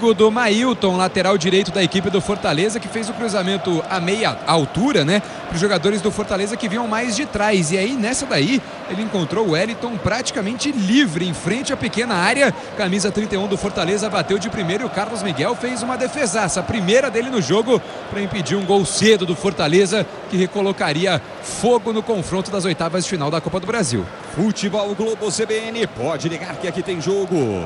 perigo do Mailton, lateral direito da equipe do Fortaleza, que fez o cruzamento a meia altura, né, para os jogadores do Fortaleza que vinham mais de trás. E aí, nessa daí, ele encontrou o Wellington praticamente livre em frente à pequena área. Camisa 31 do Fortaleza bateu de primeiro e o Carlos Miguel fez uma defesaça, a primeira dele no jogo, para impedir um gol cedo do Fortaleza, que recolocaria fogo no confronto das oitavas de final da Copa do Brasil. Futebol Globo CBN, pode ligar que aqui tem jogo.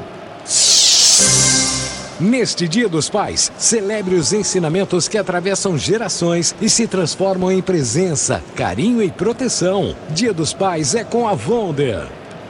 Neste Dia dos Pais, celebre os ensinamentos que atravessam gerações e se transformam em presença, carinho e proteção. Dia dos Pais é com a Wonder.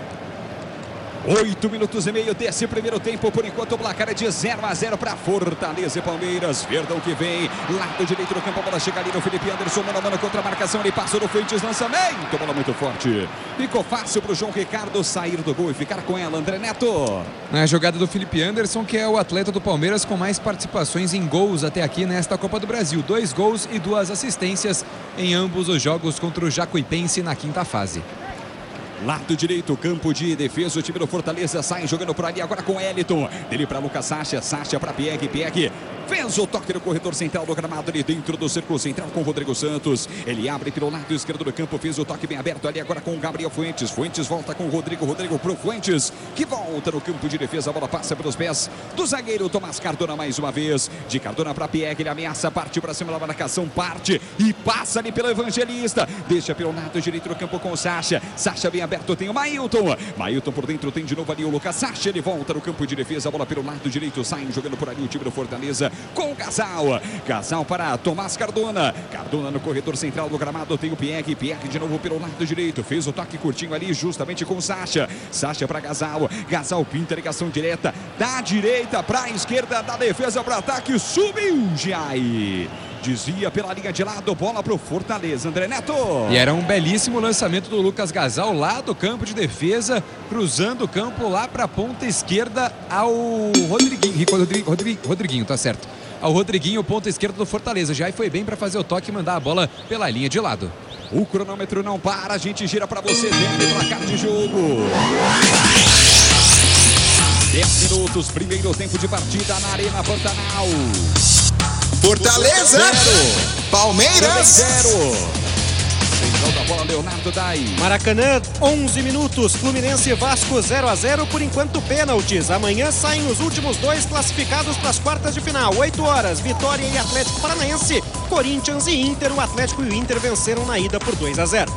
8 minutos e meio desse primeiro tempo. Por enquanto o placar é de 0-0 para Fortaleza e Palmeiras. Verdão que vem, lado direito do campo, a bola chega ali no Felipe Anderson, mano a mano contra a marcação, ele passou no Fuentes, lançamento, bola muito forte. Ficou fácil para o João Ricardo sair do gol e ficar com ela, André Neto. Na jogada do Felipe Anderson, que é o atleta do Palmeiras com mais participações em gols até aqui nesta Copa do Brasil. 2 gols e 2 assistências em ambos os jogos contra o Jacuipense na quinta fase. Lado direito, campo de defesa, o time do Fortaleza sai jogando por ali agora com Eliton. Dele para Lucas Sacha, Sacha para Piegue, Piegue fez o toque no corredor central do gramado ali dentro do círculo central com o Rodrigo Santos. Ele abre pelo lado esquerdo do campo, fez o toque bem aberto ali agora com o Gabriel Fuentes. Fuentes volta com o Rodrigo, Rodrigo pro Fuentes, que volta no campo de defesa, a bola passa pelos pés do zagueiro Tomás Cardona mais uma vez. De Cardona para Piegue, ele ameaça, parte para cima da marcação, parte e passa ali pelo Evangelista. Deixa pelo lado direito do campo com o Sacha. Sacha bem aberto, tem o Mailton. Mailton por dentro, tem de novo ali o Lucas Sacha. Ele volta no campo de defesa, a bola pelo lado direito, sai jogando por ali o time do Fortaleza com o Casal. Casal para Tomás Cardona. Cardona no corredor central do gramado, tem o Piegue. Piegue de novo pelo lado direito, fez o toque curtinho ali justamente com o Sacha. Sacha para Casal. Casal pinta ligação direta da direita para a esquerda, da defesa para ataque, subiu Giai. Desvia pela linha de lado, bola para o Fortaleza, André Neto. E era um belíssimo lançamento do Lucas Gasal lá do campo de defesa, cruzando o campo lá para a ponta esquerda ao Rodriguinho, tá certo. Ao Rodriguinho, ponta esquerda do Fortaleza. Já foi bem para fazer o toque e mandar a bola pela linha de lado. O cronômetro não para, a gente gira para você dentro do placar de jogo. 10 minutos, primeiro tempo de partida na Arena Pantanal. Fortaleza, Palmeiras 0. Central da bola, Leonardo Dai. Maracanã, 11 minutos, Fluminense e Vasco 0-0, por enquanto pênaltis. Amanhã saem os últimos 2 classificados para as quartas de final. 8 horas, Vitória e Atlético Paranaense, Corinthians e Inter. O Atlético e o Inter venceram na ida por 2-0.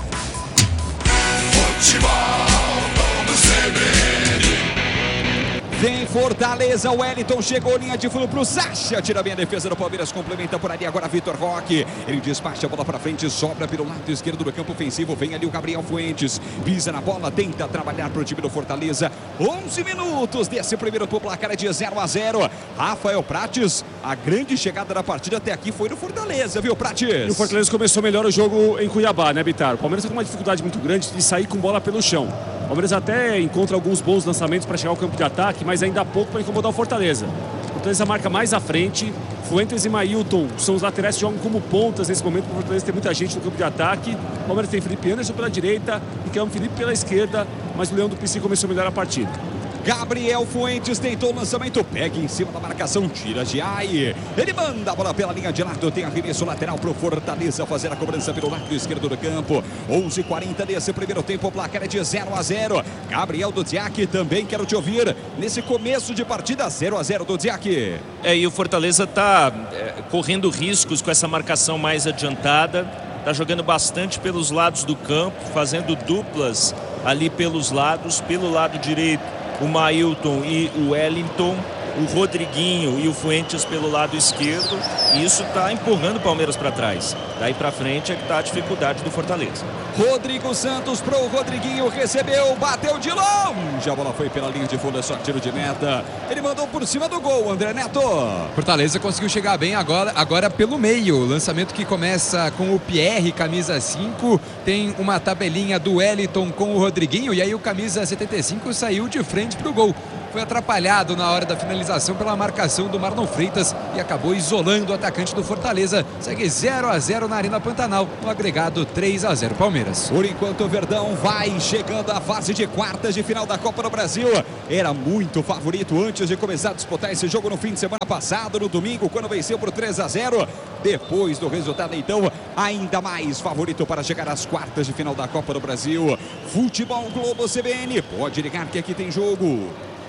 Vem Fortaleza, o Wellington chegou, linha de fundo pro Sacha, tira bem a defesa do Palmeiras, complementa por ali agora Vitor Roque, ele despacha a bola para frente, sobra pelo lado esquerdo do campo ofensivo, vem ali o Gabriel Fuentes, pisa na bola, tenta trabalhar pro time do Fortaleza. 11 minutos desse primeiro tempo, placar é de 0-0. Rafael Prates, a grande chegada da partida até aqui foi no Fortaleza, viu, Prates? E o Fortaleza começou melhor o jogo em Cuiabá, né, Bitar? O Palmeiras tá com uma dificuldade muito grande de sair com bola pelo chão. O Palmeiras até encontra alguns bons lançamentos para chegar ao campo de ataque, mas ainda há pouco para incomodar o Fortaleza. O Fortaleza marca mais à frente. Fuentes e Mailton são os laterais que jogam como pontas nesse momento. O Fortaleza tem muita gente no campo de ataque. O Palmeiras tem Felipe Anderson pela direita e Ricardo Felipe pela esquerda, mas o Leão do Pici começou melhor a partida. Gabriel Fuentes tentou o lançamento, pega em cima da marcação, tira Giai. Ele manda a bola pela linha de lado, tem arremesso lateral pro Fortaleza fazer a cobrança pelo lado esquerdo do campo. 11:40 desse primeiro tempo, o placar é de 0-0. Gabriel Dudziak, também quero te ouvir nesse começo de partida. 0-0 Dudziak. E o Fortaleza está correndo riscos com essa marcação mais adiantada. Está jogando bastante pelos lados do campo, fazendo duplas ali pelos lados, pelo lado direito o Mailton e o Wellington, o Rodriguinho e o Fuentes pelo lado esquerdo, e isso está empurrando o Palmeiras para trás. Daí para frente é que está a dificuldade do Fortaleza. Rodrigo Santos pro Rodriguinho, recebeu, bateu de longe, a bola foi pela linha de fundo, é só tiro de meta. Ele mandou por cima do gol, André Neto. Fortaleza conseguiu chegar bem agora pelo meio. Lançamento que começa com o Pierre, camisa 5. Tem uma tabelinha do Wellington com o Rodriguinho. E aí o camisa 75 saiu de frente pro gol. foi atrapalhado na hora da finalização pela marcação do Marlon Freitas e acabou isolando o atacante do Fortaleza. Segue 0-0 na Arena Pantanal, no agregado 3-0 Palmeiras. Por enquanto o Verdão vai chegando à fase de quartas de final da Copa do Brasil. Era muito favorito antes de começar a disputar esse jogo no fim de semana passado, no domingo, quando venceu por 3-0. Depois do resultado, então, ainda mais favorito para chegar às quartas de final da Copa do Brasil. Futebol Globo CBN, pode ligar que aqui tem jogo.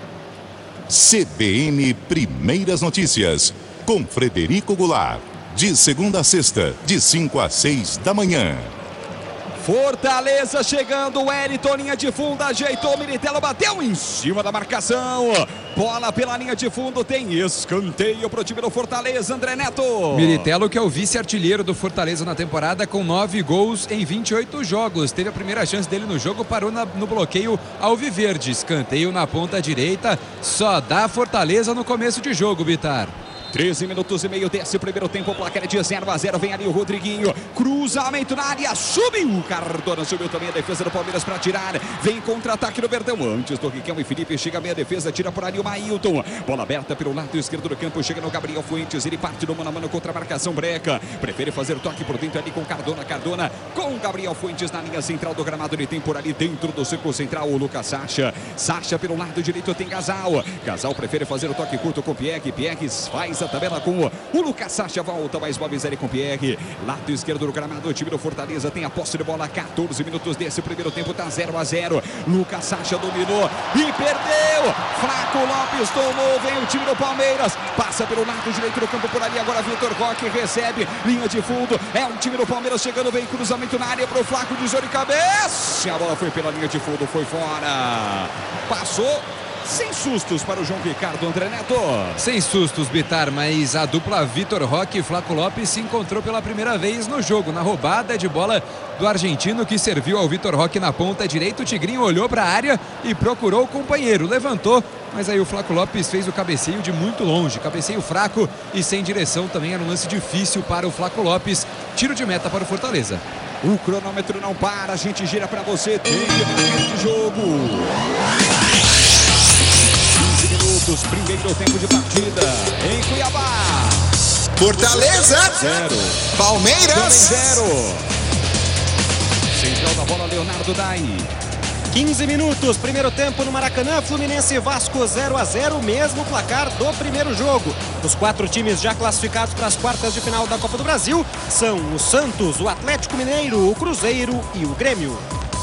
CBN Primeiras Notícias, com Frederico Goulart, de segunda a sexta, de 5 às 6 da manhã. Fortaleza chegando, Wellington, linha de fundo, ajeitou, Militello bateu em cima da marcação. Bola pela linha de fundo, tem escanteio para o time do Fortaleza, André Neto. Militello, que é o vice-artilheiro do Fortaleza na temporada, com 9 gols em 28 jogos. Teve a primeira chance dele no jogo, parou no bloqueio alviverde. Escanteio na ponta direita, só dá Fortaleza no começo de jogo, Bitar. 13 minutos e meio desse primeiro tempo, o placar é de 0-0, vem ali o Rodriguinho, cruzamento na área, subiu, Cardona subiu também a defesa do Palmeiras para tirar, vem contra-ataque no Verdão, antes do Riquelme e Felipe, chega bem a defesa, tira por ali o Mailton, bola aberta pelo lado esquerdo do campo, chega no Gabriel Fuentes, ele parte do mano a mano contra a marcação breca, prefere fazer o toque por dentro ali com Cardona com Gabriel Fuentes na linha central do gramado, ele tem por ali dentro do círculo central o Lucas Sacha pelo lado direito tem Gasal prefere fazer o toque curto com Pieck faz a tabela com o Lucas Sacha, volta mais uma vez ali com Pierre, lado esquerdo do gramado, o time do Fortaleza tem a posse de bola, 14 minutos desse primeiro tempo, tá 0-0, Lucas Sacha dominou e perdeu, Flaco Lopes tomou, vem o time do Palmeiras, passa pelo lado direito do campo por ali, agora Vitor Roque recebe, linha de fundo, é o time do Palmeiras chegando, vem cruzamento na área pro Flaco, desviou de cabeça, a bola foi pela linha de fundo, foi fora, passou. Sem sustos para o João Ricardo, André Neto. Sem sustos, Bitar, mas a dupla Vitor Roque e Flaco Lopes se encontrou pela primeira vez no jogo, na roubada de bola do argentino que serviu ao Vitor Roque na ponta direita. O Tigrinho olhou para a área e procurou o companheiro, levantou, mas aí o Flaco Lopes fez o cabeceio de muito longe, cabeceio fraco e sem direção, também era um lance difícil para o Flaco Lopes. Tiro de meta para o Fortaleza. O cronômetro não para, a gente gira para você, tem de jogo. Primeiro tempo de partida em Cuiabá. Fortaleza 0, Palmeiras 0. Central da bola, Leonardo Dai. 15 minutos, primeiro tempo no Maracanã, Fluminense e Vasco 0-0, mesmo placar do primeiro jogo. Os 4 times já classificados para as quartas de final da Copa do Brasil são o Santos, o Atlético Mineiro, o Cruzeiro e o Grêmio.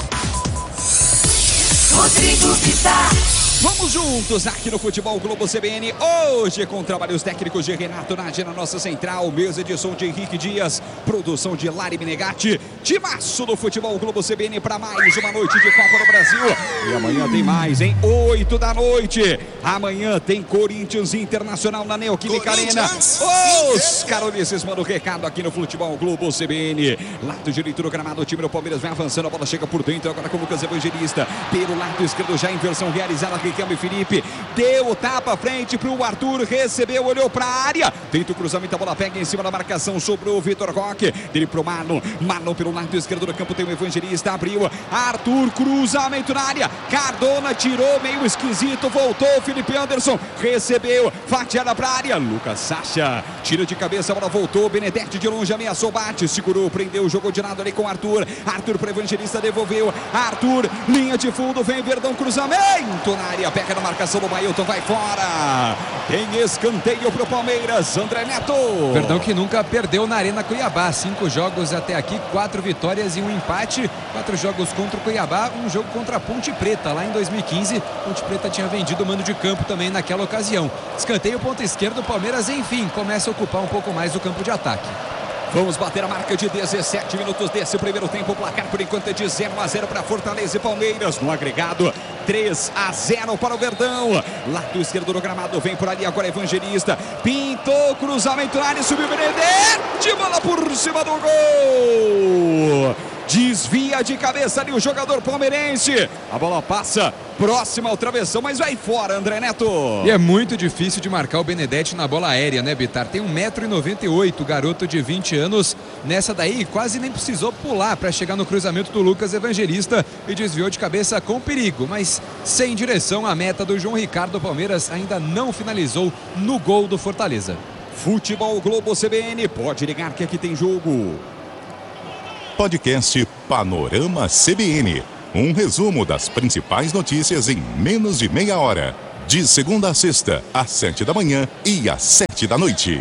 Rodrigo Bitar. Vamos juntos aqui no Futebol Globo CBN, hoje com trabalhos técnicos de Renato Nadi na nossa central, mesa de som de Henrique Dias, produção de Lari Menegatti, timaço do Futebol Globo CBN para mais uma noite de Copa do Brasil. E amanhã tem mais, hein? 8 da noite. Amanhã tem Corinthians Internacional na Neoquímica Arena. Os carolices mandam recado aqui no Futebol Globo CBN. Lado direito do gramado, o time do Palmeiras vai avançando, a bola chega por dentro agora com o Lucas Evangelista. Pelo lado esquerdo já inversão realizada. Riquelme Felipe deu o tapa à frente para o Arthur, recebeu, olhou para a área, tenta o cruzamento, a bola pega em cima da marcação, sobrou o Vitor Roque, dele pro Marlon pelo lado esquerdo do campo tem o Evangelista, abriu, Arthur, cruzamento na área, Cardona tirou, meio esquisito, voltou, Felipe Anderson, recebeu, fatiada para a área, Lucas Sacha, tira de cabeça, a bola voltou, Benedetti de longe ameaçou, bate, segurou, prendeu, jogou de lado ali com Arthur para Evangelista, devolveu, Arthur, linha de fundo, vem Verdão, cruzamento na área, pega na marcação do Mailton, vai fora. Tem escanteio pro Palmeiras, André Neto. Verdão que nunca perdeu na Arena Cuiabá, 5 jogos até aqui, 4 vitórias e 1 empate, 4 jogos contra o Cuiabá, um jogo contra a Ponte Preta, lá em 2015. Ponte Preta tinha vendido o mando de campo também naquela ocasião. Escanteio, ponta esquerda, o Palmeiras, enfim, começa a ocupar um pouco mais o campo de ataque. Vamos bater a marca de 17 minutos desse primeiro tempo. O placar por enquanto é de 0-0 para Fortaleza e Palmeiras. No agregado, 3-0 para o Verdão. Lado esquerdo do gramado, vem por ali agora Evangelista. Pintou, cruzamento na área, subiu Benedetti, bola por cima do gol. desvia de cabeça ali o jogador palmeirense. A bola passa próxima ao travessão, mas vai fora, André Neto. E é muito difícil de marcar o Benedetti na bola aérea, né, Bitar? Tem 1,98 m, garoto de 20 anos. Nessa daí, quase nem precisou pular para chegar no cruzamento do Lucas Evangelista e desviou de cabeça com perigo, mas sem direção à meta do João Ricardo. Palmeiras ainda não finalizou no gol do Fortaleza. Futebol Globo CBN, pode ligar que aqui tem jogo. Podcast Panorama CBN. Um resumo das principais notícias em menos de meia hora. De segunda a sexta, às 7 da manhã e às 7 da noite.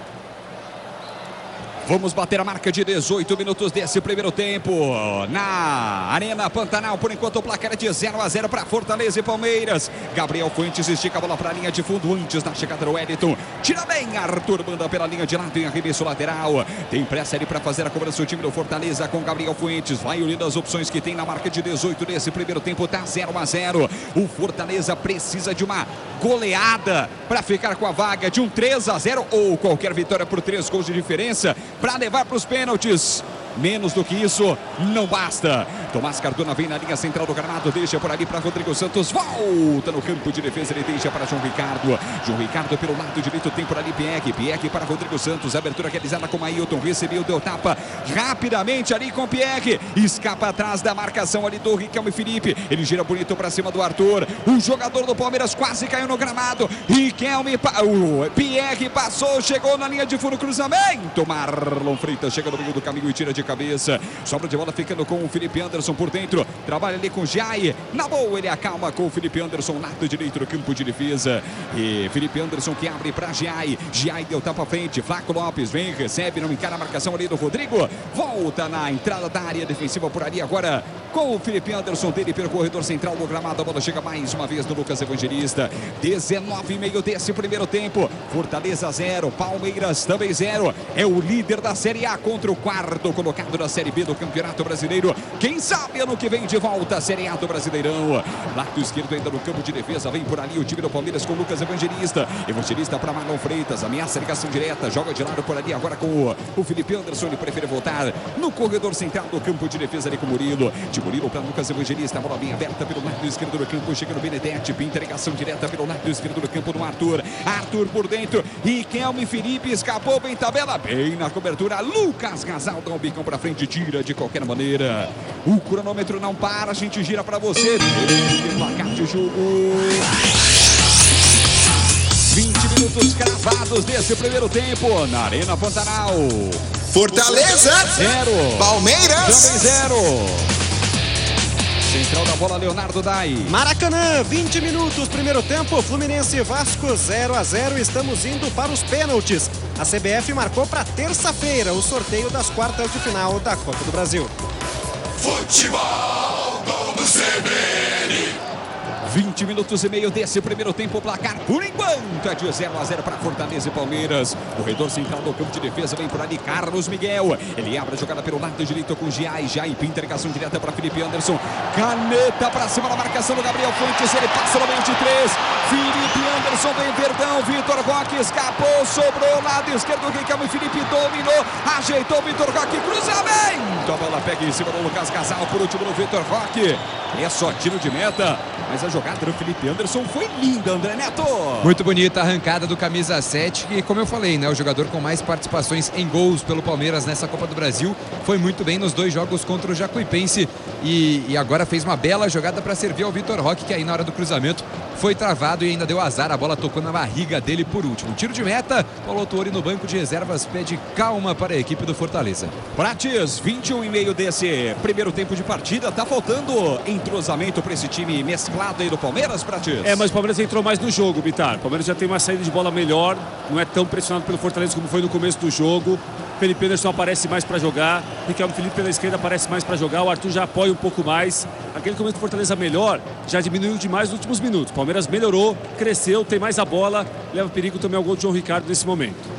Vamos bater a marca de 18 minutos desse primeiro tempo na Arena Pantanal. Por enquanto o placar é de 0-0 para Fortaleza e Palmeiras. Gabriel Fuentes estica a bola para a linha de fundo antes da chegada do Wellington. Tira bem, Arthur manda pela linha de lado em arremesso lateral. Tem pressa ali para fazer a cobrança o time do Fortaleza com Gabriel Fuentes. Vai unindo as opções que tem na marca de 18 desse primeiro tempo. Tá 0-0. O Fortaleza precisa de uma goleada para ficar com a vaga de um 3-0 ou qualquer vitória por 3 gols de diferença para levar para os pênaltis. Menos do que isso, não basta. Tomás Cardona vem na linha central do gramado, deixa por ali para Rodrigo Santos, volta no campo de defesa, ele deixa para João Ricardo. João Ricardo pelo lado direito, tem por ali Pierre para Rodrigo Santos, abertura realizada com Ailton, recebeu, deu tapa rapidamente ali com Pierre, escapa atrás da marcação ali do Riquelme Felipe, ele gira bonito para cima do Arthur, o jogador do Palmeiras quase caiu no gramado, Pierre passou, chegou na linha de fundo, cruzamento, Marlon Freitas chega no meio do caminho e tira de cabeça, sobra de bola ficando com o Felipe Anderson por dentro, trabalha ali com o Jai, na boa ele acalma com o Felipe Anderson, lado direito do campo de defesa, e Felipe Anderson que abre para Jai, deu tapa à frente, Flaco Lopes vem, recebe, não encara a marcação ali do Rodrigo, volta na entrada da área defensiva por ali agora, com o Felipe Anderson dele pelo corredor central do gramado, a bola chega mais uma vez no Lucas Evangelista, 19,5 desse primeiro tempo, Fortaleza 0, Palmeiras também 0, é o líder da Série A contra o quarto colocado da Série B do Campeonato Brasileiro. Quem sabe ano que vem de volta a Série A do Brasileirão. Lado esquerdo ainda no campo de defesa. Vem por ali o time do Palmeiras com o Lucas Evangelista. Evangelista para Marlon Freitas. Ameaça a ligação direta. Joga de lado por ali agora com o Felipe Anderson. Ele prefere voltar no corredor central do campo de defesa ali com o Murilo. De Murilo para Lucas Evangelista. A bola bem aberta pelo lado esquerdo do campo. Chega no Benedetti. Pinta a ligação direta pelo lado esquerdo do campo no Arthur. Arthur por dentro. Riquelme Felipe escapou bem tabela. Bem na cobertura. Lucas Gasal dá um bicão para frente, tira de qualquer maneira. O cronômetro não para, a gente gira para você. Placar de jogo. 20 minutos cravados desse primeiro tempo na Arena Pantanal. Fortaleza 0, Palmeiras também 0. Central da bola, Leonardo Dai. Maracanã, 20 minutos, primeiro tempo, Fluminense e Vasco 0-0, estamos indo para os pênaltis. A CBF marcou para terça-feira o sorteio das quartas de final da Copa do Brasil. Futebol Globo CBN. 20 minutos e meio desse primeiro tempo, placar por enquanto é de 0-0 para Fortaleza e Palmeiras. Corredor central do campo de defesa, vem por ali Carlos Miguel. Ele abre a jogada pelo lado direito com Jai pinta a ligação direta para Felipe Anderson. Caneta para cima da marcação do Gabriel Fuentes, ele passa no meio de 3. Felipe Anderson vem Verdão, Vitor Roque escapou, sobrou lado esquerdo, Riquelme Felipe dominou, ajeitou Vitor Roque, cruzamento. A bola pega em cima do Lucas Gasal, por último no Vitor Roque. É só tiro de meta, mas a jogada do Felipe Anderson foi linda, André Neto. Muito bonita a arrancada do camisa 7, e como eu falei, né, o jogador com mais participações em gols pelo Palmeiras nessa Copa do Brasil, foi muito bem nos 2 jogos contra o Jacuipense e agora fez uma bela jogada para servir ao Vitor Roque, que aí na hora do cruzamento foi travado e ainda deu azar, a bola tocou na barriga dele por último. Tiro de meta, Paulo Autuori no banco de reservas pede calma para a equipe do Fortaleza. Prates, 21,5 desse primeiro tempo de partida, tá faltando entrosamento para esse time mesclado aí do Palmeiras, Prates? Mas o Palmeiras entrou mais no jogo, Bitar. O Palmeiras já tem uma saída de bola melhor, não é tão pressionado pelo Fortaleza como foi no começo do jogo. Felipe Anderson aparece mais para jogar, Riquelme Felipe pela esquerda aparece mais para jogar, o Arthur já apoia um pouco mais. Aquele começo do Fortaleza melhor já diminuiu demais nos últimos minutos. O Palmeiras melhorou, cresceu, tem mais a bola, leva perigo também ao gol de João Ricardo nesse momento.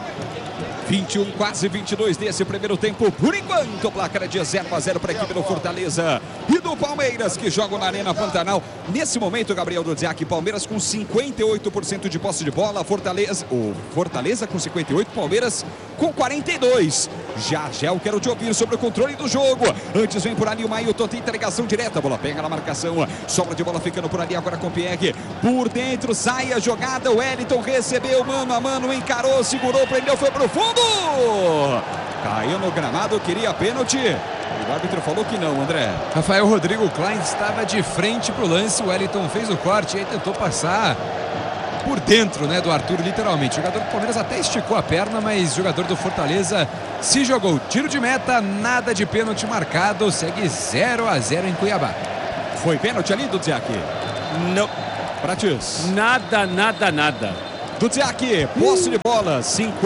21, quase 22 desse primeiro tempo. Por enquanto, o placar é de 0-0 para a equipe do Fortaleza e do Palmeiras, que jogam na Arena Pantanal. Nesse momento, Gabriel Dudziak, Palmeiras com 58% de posse de bola, Fortaleza com 58%, Palmeiras com 42%. Já eu quero te ouvir sobre o controle do jogo. Antes vem por ali o Mailton, tem ligação direta. A bola pega na marcação. Sobra de bola ficando por ali agora com o Pierre. Por dentro, sai a jogada. O Wellington recebeu mano a mano, encarou, segurou, prendeu, foi pro fundo. Caiu no gramado, queria pênalti. O árbitro falou que não, André. Rafael Rodrigo Klein estava de frente pro lance. O Wellington fez o corte e aí tentou passar por dentro, né, do Arthur, literalmente. O jogador do Palmeiras até esticou a perna, mas o jogador do Fortaleza se jogou. Tiro de meta, nada de pênalti marcado. Segue 0-0 em Cuiabá. Foi pênalti ali, Dudziak? Não. Pratis. Nada. Dudziak, posse de bola,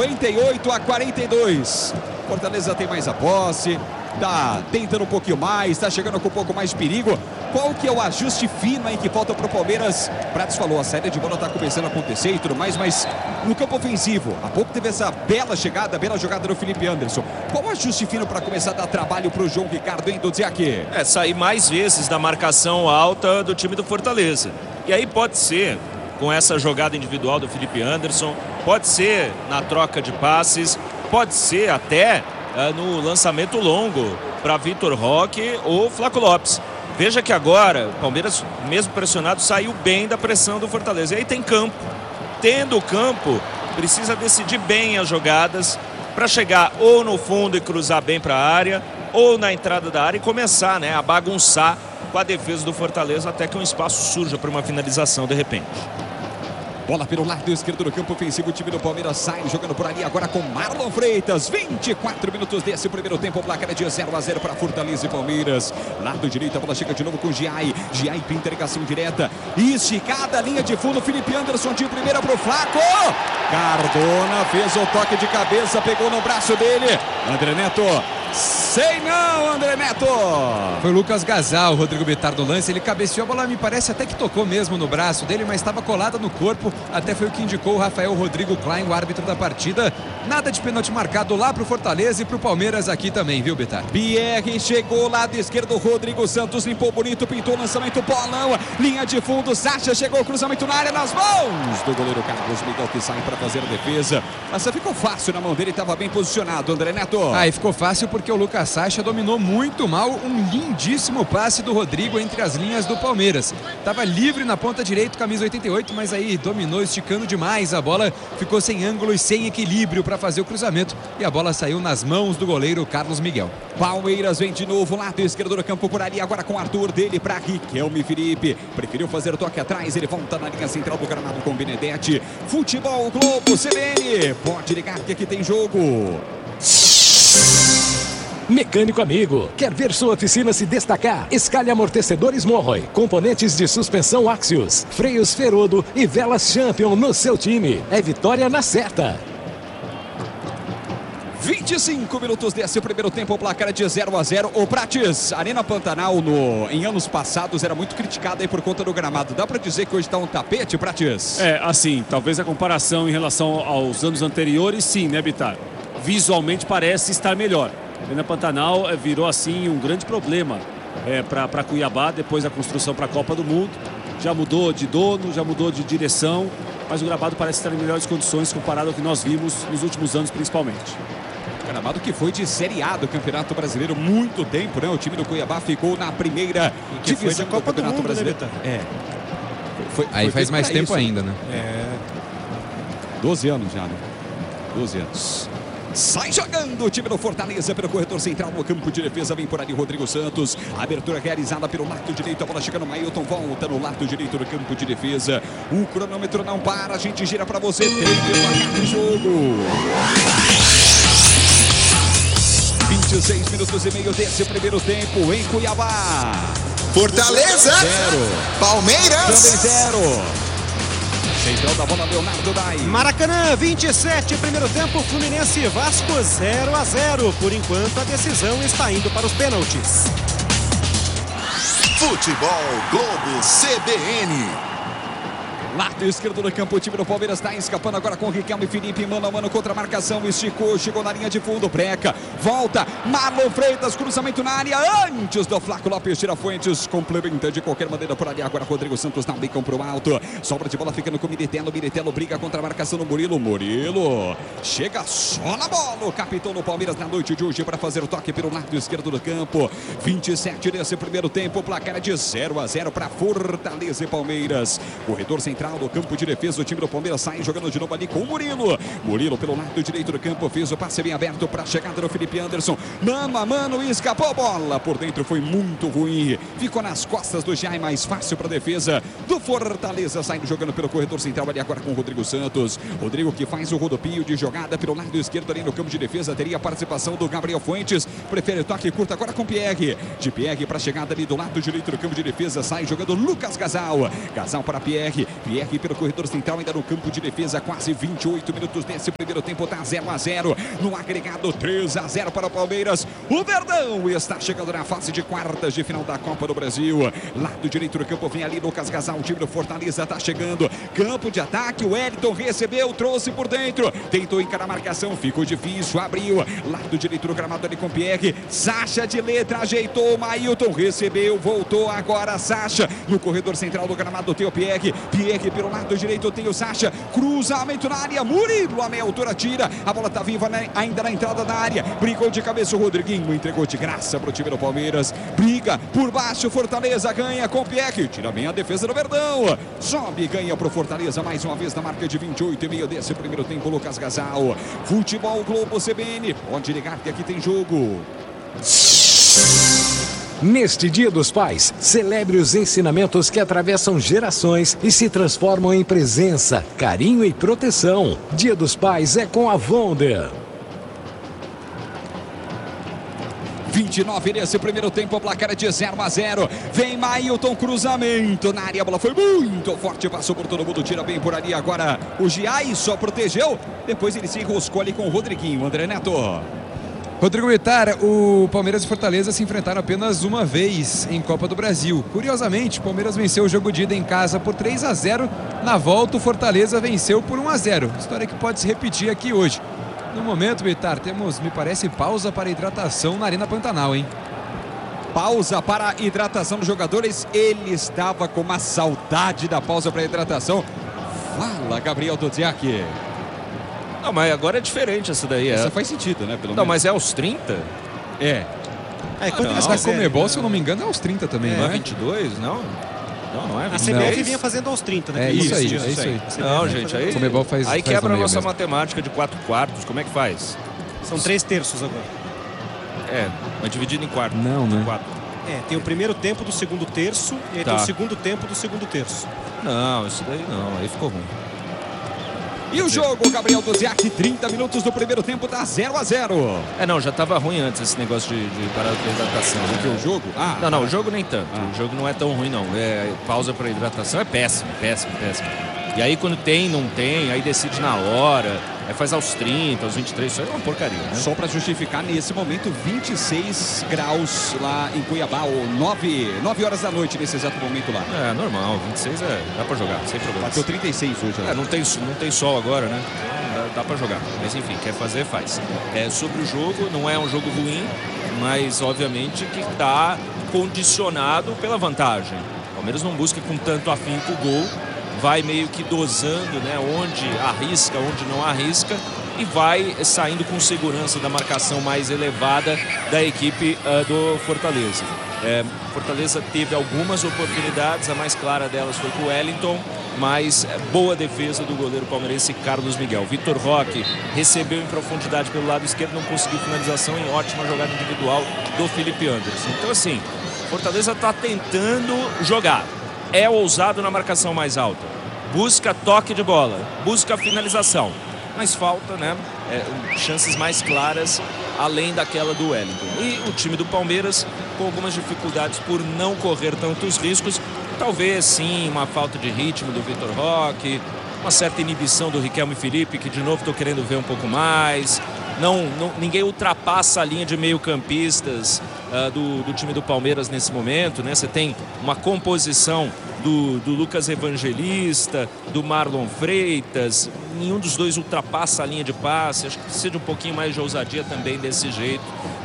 58-42. Fortaleza tem mais a posse. Tá tentando um pouquinho mais, tá chegando com um pouco mais de perigo. Qual que é o ajuste fino aí que falta pro Palmeiras? Prates falou, a saída de bola tá começando a acontecer e tudo mais, mas no campo ofensivo, há pouco teve essa bela chegada, bela jogada do Felipe Anderson. Qual o ajuste fino para começar a dar trabalho pro João Ricardo, hein, Dudziak? Sair mais vezes da marcação alta do time do Fortaleza. E aí pode ser com essa jogada individual do Felipe Anderson, pode ser na troca de passes, pode ser até no lançamento longo para Vitor Roque ou Flaco Lopes. Veja que agora o Palmeiras, mesmo pressionado, saiu bem da pressão do Fortaleza. E aí tem campo. Tendo o campo, precisa decidir bem as jogadas para chegar ou no fundo e cruzar bem para a área, ou na entrada da área e começar, né, a bagunçar com a defesa do Fortaleza até que um espaço surja para uma finalização de repente. Bola pelo lado esquerdo do campo ofensivo. O time do Palmeiras sai jogando por ali agora com Marlon Freitas. 24 minutos desse primeiro tempo. O placar é de 0-0 para Fortaleza e Palmeiras. Lado direito, a bola chega de novo com o Giai. Giai pinta ligação direta. Esticada, linha de fundo. Felipe Anderson de primeira pro Flaco. Cardona fez o toque de cabeça, pegou no braço dele. André Neto. Sei não, André Neto. Foi o Lucas Gazal, o Rodrigo Bittar do lance. Ele cabeceou, a bola me parece até que tocou mesmo no braço dele, mas estava colada no corpo. Até foi o que indicou o Rafael Rodrigo Klein, o árbitro da partida. Nada de pênalti marcado lá pro Fortaleza e pro Palmeiras aqui também, viu, Bittar? Pierre chegou, lado esquerdo, Rodrigo Santos limpou bonito, pintou o lançamento, bolão, linha de fundo, Sacha chegou, cruzamento na área, nas mãos do goleiro Carlos Miguel, que sai para fazer a defesa. Essa ficou fácil na mão dele, estava bem posicionado, André Neto. Aí ficou fácil porque o Lucas Sacha dominou muito mal um lindíssimo passe do Rodrigo entre as linhas do Palmeiras. Estava livre na ponta direita, camisa 88, mas aí dominou esticando demais. A bola ficou sem ângulo e sem equilíbrio para fazer o cruzamento e a bola saiu nas mãos do goleiro Carlos Miguel. Palmeiras vem de novo, lado esquerdo do campo por ali, agora com o Arthur, dele para Riquelme Felipe. Preferiu fazer o toque atrás, ele volta na linha central do gramado com Benedetti. Futebol Globo, CBN, pode ligar que aqui tem jogo. Mecânico amigo, quer ver sua oficina se destacar? Escalhe amortecedores Morroy, componentes de suspensão Axios, freios Ferodo e velas Champion no seu time. É vitória na certa. 25 minutos desse primeiro tempo, o placar é de 0-0. O Prates, Arena Pantanal em anos passados era muito criticada aí por conta do gramado. Dá pra dizer que hoje tá um tapete, Prates? Assim, talvez a comparação em relação aos anos anteriores, sim, né, Bittar? Visualmente parece estar melhor. Arena Pantanal virou assim um grande problema para Cuiabá depois da construção para a Copa do Mundo. Já mudou de dono, já mudou de direção, mas o gramado parece estar em melhores condições comparado ao que nós vimos nos últimos anos principalmente. Gramado que foi de Série A do Campeonato Brasileiro muito tempo, né? O time do Cuiabá ficou na primeira divisão do Campeonato Brasileiro. Né, aí faz mais tempo ainda, né? 12 anos já, né? 12 anos. Sai jogando o time do Fortaleza pelo corredor central no campo de defesa. Vem por ali Rodrigo Santos. A abertura realizada pelo lado direito. A bola chega no Mailton. Volta no lado direito do campo de defesa. O cronômetro não para. A gente gira para você. Tem que jogo. 26 minutos e meio desse primeiro tempo em Cuiabá. Fortaleza 0. Palmeiras também 0. Central da bola, Leonardo Dai. Maracanã, 27, primeiro tempo, Fluminense e Vasco 0-0. Por enquanto, a decisão está indo para os pênaltis. Futebol Globo CBN. Lado esquerdo do campo, o time do Palmeiras está escapando agora com o Riquelme e Felipe, mano a mano contra a marcação, esticou, chegou na linha de fundo, Breca, volta, Marlon Freitas, cruzamento na área, antes do Flaco Lopes, tira Fuentes, complementa de qualquer maneira por ali, agora Rodrigo Santos dá um bicão pro alto, sobra de bola ficando com o Militelo briga contra a marcação do Murilo, chega só na bola, o capitão do Palmeiras na noite de hoje para fazer o toque pelo lado esquerdo do campo, 27 nesse primeiro tempo, placar de 0-0 para Fortaleza e Palmeiras, corredor central do campo de defesa, o time do Palmeiras sai jogando de novo ali com o Murilo pelo lado direito do campo, fez o passe bem aberto para a chegada do Felipe Anderson, mano a mano, escapou a bola, por dentro foi muito ruim, ficou nas costas do Jai, mais fácil para a defesa do Fortaleza, saindo jogando pelo corredor central ali agora com o Rodrigo Santos, Rodrigo que faz o rodopio de jogada pelo lado esquerdo ali no campo de defesa, teria a participação do Gabriel Fuentes, prefere o toque curto agora com Pierre, de Pierre para a chegada ali do lado direito do campo de defesa, sai jogando Lucas Gasal para Pierre pelo corredor central ainda no campo de defesa, quase 28 minutos nesse primeiro tempo, tá 0-0, no agregado 3-0 para o Palmeiras, o Verdão está chegando na fase de quartas de final da Copa do Brasil, lado direito do campo vem ali Lucas Gasal, o time do Fortaleza está chegando, campo de ataque, o Wellington recebeu, trouxe por dentro, tentou encarar a marcação, ficou difícil, abriu, lado direito do gramado ali com Pierre, Sacha de letra, ajeitou, Mailton recebeu, voltou agora Sacha, no corredor central do gramado tem o Pierre pelo lado direito tem o Sacha, cruzamento na área, Murilo a meia altura tira, a bola tá viva ainda na entrada da área, brigou de cabeça o Rodriguinho, entregou de graça pro time do Palmeiras, briga por baixo, Fortaleza ganha com Pierre, tira bem a defesa do Verdão, sobe e ganha pro Fortaleza mais uma vez na marca de 28,5 desse primeiro tempo, Lucas Gasal, Futebol Globo CBN, pode ligar que aqui tem jogo. Neste Dia dos Pais, celebre os ensinamentos que atravessam gerações e se transformam em presença, carinho e proteção. Dia dos Pais é com a Wonder. 29 nesse primeiro tempo, placar de 0-0. Vem Mailton, cruzamento na área, a bola foi muito forte, passou por todo mundo, tira bem por ali. Agora o Giai só protegeu, depois ele se enroscou ali com o Rodriguinho. André Neto. Rodrigo Vitar, o Palmeiras e Fortaleza se enfrentaram apenas uma vez em Copa do Brasil. Curiosamente, o Palmeiras venceu o jogo de ida em casa por 3-0. Na volta, o Fortaleza venceu por 1-0. História que pode se repetir aqui hoje. No momento, Vitar, temos, me parece, pausa para hidratação na Arena Pantanal, hein? Pausa para hidratação dos jogadores. Ele estava com uma saudade da pausa para hidratação. Fala, Gabriel Dudziak. Não, mas agora é diferente essa daí. Essa faz sentido, né? Pelo não, menos. mas é aos 30? É. Quando eles da Comebol, se eu não me engano, é aos 30 também, não né? é 22, não? Não é 22. A CBF vinha fazendo aos 30, né? É isso aí. Não, gente, aí, Comebol faz quebra a nossa mesmo. matemática de 4 quartos, como é que faz? São 3 terços agora. Mas dividido em quarto. Não, né? 4. Tem o primeiro tempo do segundo terço e aí tem o segundo tempo do segundo terço. Não, isso daí não, aí ficou ruim. E o jogo, Gabriel Dudziak, 30 minutos do primeiro tempo, tá 0-0. Não, já estava ruim antes esse negócio de parar para hidratação. Porque o jogo? Não, o jogo nem tanto. O jogo não é tão ruim, não. Pausa para hidratação é péssimo. E aí quando tem, não tem, aí decide na hora, aí faz aos 30, aos 23, isso aí é uma porcaria, né? Só para justificar, nesse momento, 26 graus lá em Cuiabá, ou 9 horas da noite nesse exato momento lá. É, normal, 26 dá para jogar, sem problema. Bateu 36 hoje. Não tem sol agora, né? Dá para jogar, mas enfim, quer fazer, faz. Sobre o jogo, não é um jogo ruim, mas obviamente que está condicionado pela vantagem. O Palmeiras não busca com tanto afinco o gol, vai meio que dosando, né, onde arrisca, onde não arrisca, e vai saindo com segurança da marcação mais elevada da equipe do Fortaleza. Fortaleza teve algumas oportunidades, a mais clara delas foi com o Wellington, mas boa defesa do goleiro palmeirense Carlos Miguel. Vitor Roque recebeu em profundidade pelo lado esquerdo, não conseguiu finalização, em ótima jogada individual do Felipe Anderson. Então assim, Fortaleza está tentando jogar. É ousado na marcação mais alta, busca toque de bola, busca finalização, mas falta, né, chances mais claras além daquela do Wellington. E o time do Palmeiras com algumas dificuldades por não correr tantos riscos, talvez sim uma falta de ritmo do Vitor Roque, uma certa inibição do Riquelme Felipe, que de novo estou querendo ver um pouco mais. Ninguém ultrapassa a linha de meio-campistas do time do Palmeiras nesse momento, né? Você tem uma composição do Lucas Evangelista, do Marlon Freitas. Nenhum dos dois ultrapassa a linha de passe. Acho que precisa de um pouquinho mais de ousadia também desse jeito,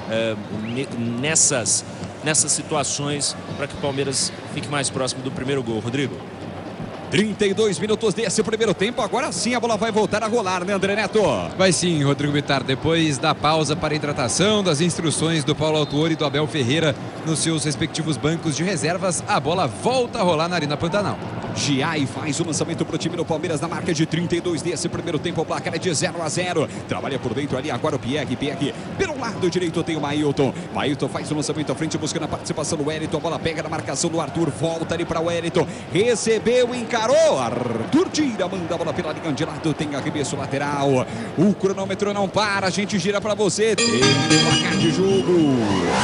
nessas situações, para que o Palmeiras fique mais próximo do primeiro gol. Rodrigo. 32 minutos desse primeiro tempo, agora sim a bola vai voltar a rolar, né, André Neto? Vai sim, Rodrigo Bittar, depois da pausa para hidratação, das instruções do Paulo Autuori e do Abel Ferreira nos seus respectivos bancos de reservas, a bola volta a rolar na Arena Pantanal. Giai faz o lançamento para o time do Palmeiras na marca de 32 desse primeiro tempo, o placar é de 0-0. Trabalha por dentro ali agora o Pierre pelo lado direito tem o Mailton faz o lançamento à frente buscando a participação do Wellington, a bola pega na marcação do Arthur, volta ali para o Wellington, recebeu, encarou, Arthur tira, manda a bola pela linha de lado, tem arremesso lateral, o cronômetro não para, a gente gira para você, tem placar de jogo.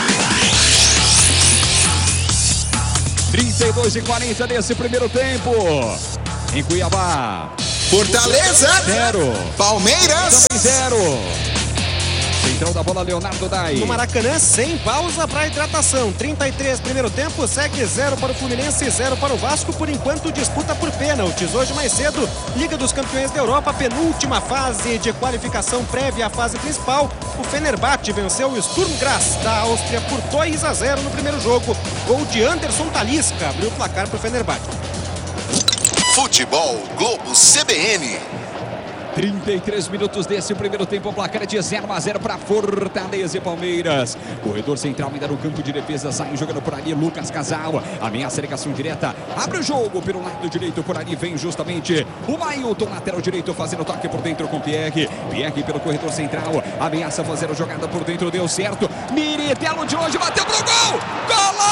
32:40 nesse primeiro tempo. Em Cuiabá. Fortaleza 0. Palmeiras também 0. Central da bola, Leonardo Dai. No Maracanã, sem pausa para hidratação. 33 primeiro tempo, segue 0 para o Fluminense, 0 para o Vasco. Por enquanto, disputa por pênaltis. Hoje mais cedo, Liga dos Campeões da Europa, penúltima fase de qualificação prévia à fase principal. O Fenerbahçe venceu o Sturm Graz da Áustria por 2-0 no primeiro jogo. Gol de Anderson Talisca abriu o placar para o Fenerbahçe. Futebol Globo CBN. 33 minutos desse primeiro tempo, o placar é de 0-0 para Fortaleza e Palmeiras. Corredor central ainda no campo de defesa, sai jogando por ali Lucas Casal, ameaça a ligação direta, abre o jogo pelo lado direito, por ali vem justamente o Mailton, lateral direito, fazendo toque por dentro com Pierre pelo corredor central, ameaça fazer a jogada por dentro, deu certo, Miritello de longe, bateu pro gol, gol!